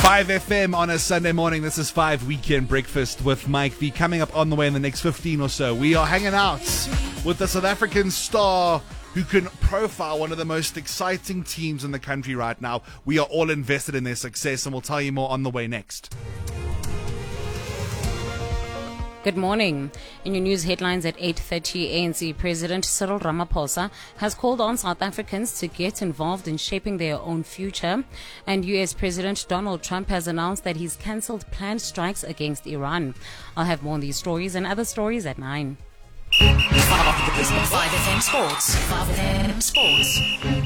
5FM on a Sunday morning. This is 5 Weekend Breakfast with Mike V. Coming up on the way in the next 15 or so, we are hanging out with the South African star who can profile one of the most exciting teams in the country right now. We are all invested in their success, and we'll tell you more on the way next. Good morning. In your news headlines at 8:30, ANC President Cyril Ramaphosa has called on South Africans to get involved in shaping their own future. And US President Donald Trump has announced that he's cancelled planned strikes against Iran. I'll have more on these stories and other stories at 9. 5FM Sports. 5FM Sports.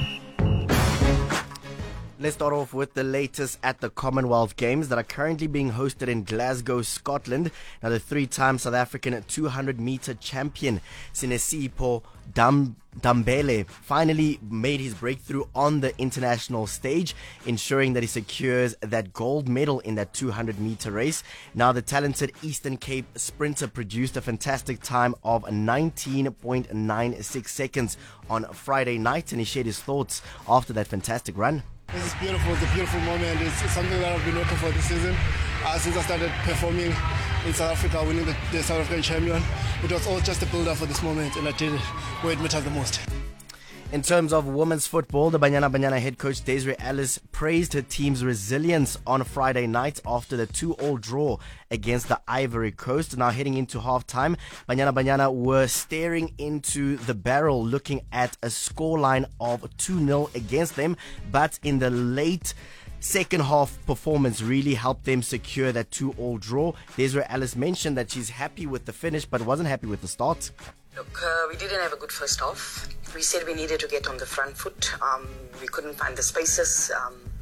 Let's start off with the latest at the Commonwealth Games that are currently being hosted in Glasgow, Scotland. Now, the three-time South African 200-meter champion, Sinesipho Dambele, finally made his breakthrough on the international stage, ensuring that he secures that gold medal in that 200-meter race. Now, the talented Eastern Cape sprinter produced a fantastic time of 19.96 seconds on Friday night, and he shared his thoughts after that fantastic run. This is beautiful. It's a beautiful moment. It's something that I've been working for this season. Since I started performing in South Africa, winning the South African champion. It was all just a build-up for this moment, and I did it where it mattered the most. In terms of women's football, the Banyana head coach Desiree Ellis praised her team's resilience on Friday night after the 2-2 draw against the Ivory Coast. Now heading into halftime, Banyana were staring into the barrel looking at a scoreline of 2-0 against them, but in the late second half performance really helped them secure that 2-2 draw. Desiree Ellis mentioned that she's happy with the finish but wasn't happy with the start. Look, we didn't have a good first half. We said we needed to get on the front foot. We couldn't find the spaces.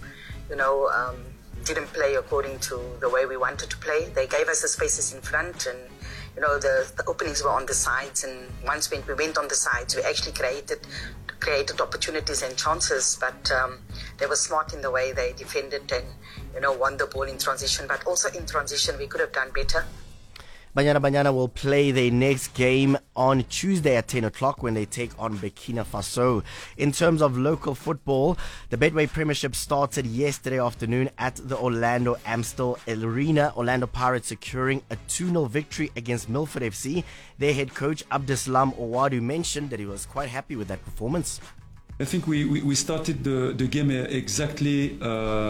Didn't play according to the way we wanted to play. They gave us the spaces in front, and the openings were on the sides. And once we went on the sides, we actually created opportunities and chances. But they were smart in the way they defended and won the ball in transition. But also in transition, we could have done better. Banyana will play their next game on Tuesday at 10 o'clock when they take on Burkina Faso. In terms of local football, the Betway Premiership started yesterday afternoon at the Orlando Amstel Arena. Orlando Pirates securing a 2-0 victory against Milford FC. Their head coach Abdeslam Owadu mentioned that he was quite happy with that performance. I think we started the game exactly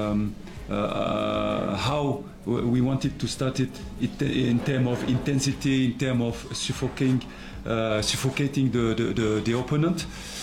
how we wanted to start it in terms of intensity, in terms of suffocating the opponent.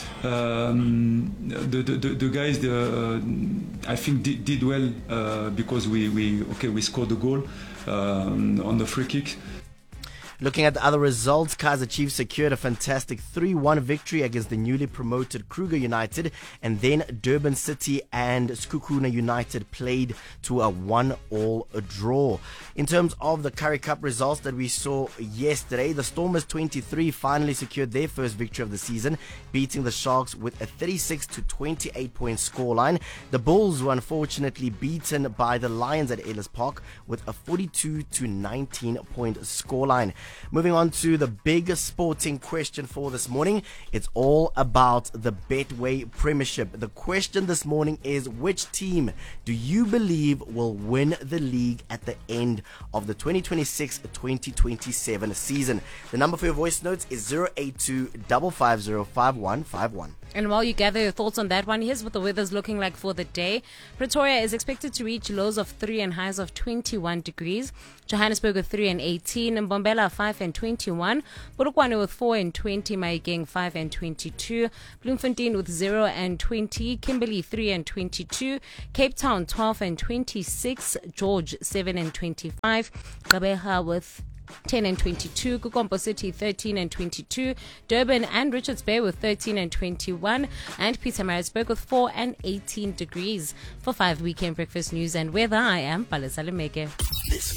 The guys, I think, did well because we scored the goal on the free kick. Looking at the other results, Kaizer Chiefs secured a fantastic 3-1 victory against the newly promoted Kruger United, and then Durban City and Skukuna United played to a 1-1 draw. In terms of the Currie Cup results that we saw yesterday, the Stormers 23 finally secured their first victory of the season, beating the Sharks with a 36-28 point scoreline. The Bulls were unfortunately beaten by the Lions at Ellis Park with a 42-19 point scoreline. Moving on to the big sporting question for this morning. It's all about the Betway Premiership. The question this morning is, which team do you believe will win the league at the end of the 2026-2027 season? The number for your voice notes is 082 550 5151. And while you gather your thoughts on that one, here's what the weather's looking like for the day. Pretoria is expected to reach lows of 3 and highs of 21 degrees. Johannesburg with 3 and 18. Mbombela 5 and 21. Polokwane with 4 and 20. Mahikeng 5 and 22. Bloemfontein with 0 and 20. Kimberley 3 and 22. Cape Town 12 and 26. George 7 and 25. Gqeberha with 10 and 22, Kukombo City 13 and 22, Durban and Richards Bay with 13 and 21, and Pietermaritzburg with 4 and 18 degrees. For 5 Weekend Breakfast News and Weather, I am Palesa Lemeke.